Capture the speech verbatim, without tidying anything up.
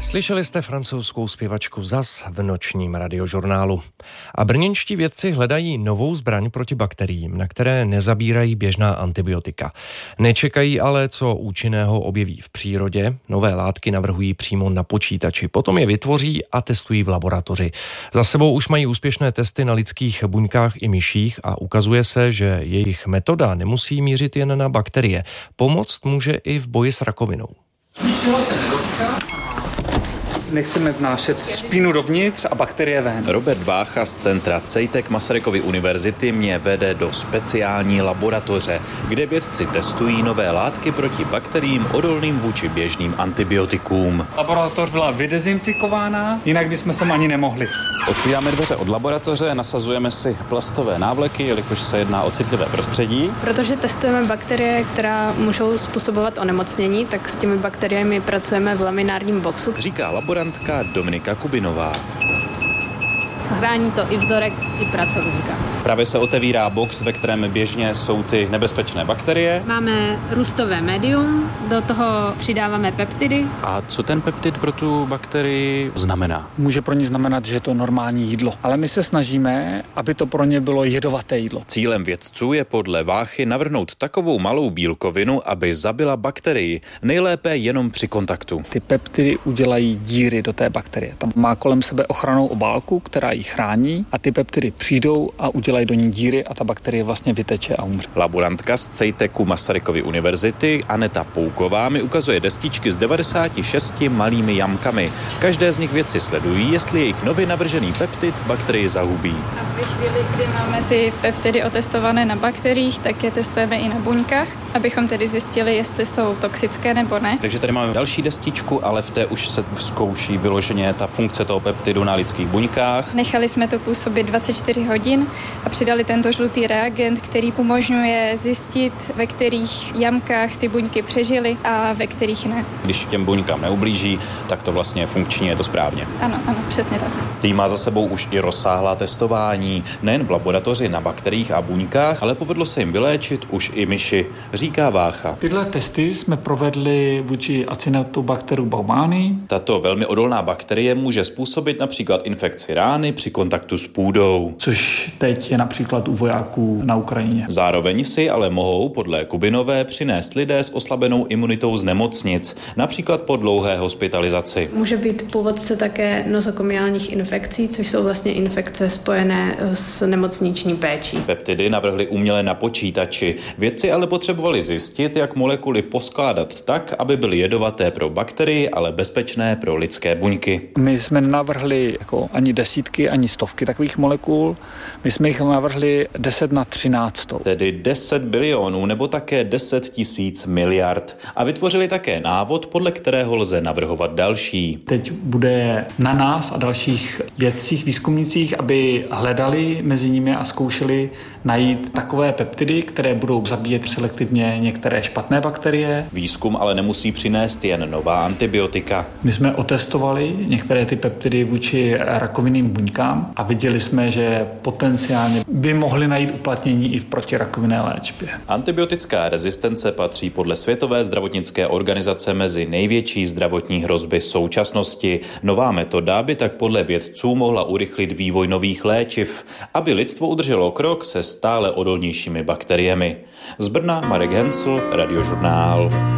Slyšeli jste francouzskou zpěvačku Zaz v nočním radiožurnálu. A brněnští vědci hledají novou zbraň proti bakteriím, na které nezabírají běžná antibiotika. Nečekají ale, co účinného objeví v přírodě. Nové látky navrhují přímo na počítači, potom je vytvoří a testují v laboratoři. Za sebou už mají úspěšné testy na lidských buňkách i myších a ukazuje se, že jejich metoda nemusí mířit jen na bakterie. Pomoct může i v boji s rakovinou. Nechceme vnášet špínu dovnitř a bakterie ven. Robert Vácha z centra CEITEC Masarykovy univerzity mě vede do speciální laboratoře, kde vědci testují nové látky proti bakteriím odolným vůči běžným antibiotikům. Laboratoř byla vydezinfikována, jinak bychom sem ani nemohli. Otvíráme dveře od laboratoře, nasazujeme si plastové návleky, jelikož se jedná o citlivé prostředí. Protože testujeme bakterie, která můžou způsobovat onemocnění, tak s těmi bakteriemi pracujeme v laminárním boxu. Říká laboratorka Dominika Kubinová. Chrání to i vzorek, i pracovníka. Právě se otevírá box, ve kterém běžně jsou ty nebezpečné bakterie. Máme růstové médium, do toho přidáváme peptidy. A co ten peptid pro tu bakterii znamená? Může pro ně znamenat, že je to normální jídlo, ale my se snažíme, aby to pro ně bylo jedovaté jídlo. Cílem vědců je podle Váchy navrhnout takovou malou bílkovinu, aby zabila bakterii, nejlépe jenom při kontaktu. Ty peptidy udělají díry do té bakterie. Tam má kolem sebe ochrannou obálku, která ji chrání, a ty peptidy přijdou a udělají do ní díry a ta bakterie vlastně vyteče a umře. Laborantka z CEITECu Masarykovy univerzity Aneta Pouková mi ukazuje destičky s devadesáti šesti malými jamkami. Každé z nich vědci sledují, jestli jejich nově navržený peptid bakterii zahubí. A ve chvíli, kdy máme ty peptidy otestované na bakteriích, tak je testujeme i na buňkách, abychom tedy zjistili, jestli jsou toxické nebo ne. Takže tady máme další destičku, ale v té už se zkouší vyloženě ta funkce toho peptidu na lidských buňkách. Nechali jsme to působit dvacet čtyři hodin a přidali tento žlutý reagent, který umožňuje zjistit, ve kterých jamkách ty buňky přežily a ve kterých ne. Když těm buňkám neublíží, tak to vlastně funkční, je to správně. Ano, ano, přesně tak. Tým má za sebou už i rozsáhlá testování, nejen v laboratoři na bakteriích a buňkách, ale povedlo se jim vyléčit už i myši, říká Vácha. Tyhle testy jsme provedli vůči Acinetobacteru baumannii. Tato velmi odolná bakterie může způsobit například infekci rány při kontaktu s půdou. Což teď je například u vojáků na Ukrajině. Zároveň si ale mohou podle Kubinové přinést lidé s oslabenou imunitou z nemocnic, například po dlouhé hospitalizaci. Může být původce také nozokomiálních infekcí, což jsou vlastně infekce spojené s nemocniční péčí. Peptidy navrhli uměle na počítači. Vědci ale potřebovali zjistit, jak molekuly poskládat tak, aby byly jedovaté pro bakterii, ale bezpečné pro lidské buňky. My jsme nenavrhli jako ani desítky, ani stovky takových molekul. My jsme jich navrhli deset na třináct. Tedy deset bilionů nebo také deset tisíc miliard. A vytvořili také návod, podle kterého lze navrhovat další. Teď bude na nás a dalších vědcích, výzkumnících, aby hledali mezi nimi a zkoušeli najít takové peptidy, které budou zabíjet selektivně některé špatné bakterie. Výzkum ale nemusí přinést jen nová antibiotika. My jsme otestovali některé ty peptidy vůči rakovinným buňkám a viděli jsme, že potenciálně by mohly najít uplatnění i v protirakovinné léčbě. Antibiotická rezistence patří podle Světové zdravotnické organizace mezi největší zdravotní hrozby současnosti. Nová metoda by tak podle vědců mohla urychlit vývoj nových léčiv, aby lidstvo udrželo krok se stále odolnějšími bakteriemi. Z Brna Marek Hensl, Radiožurnál.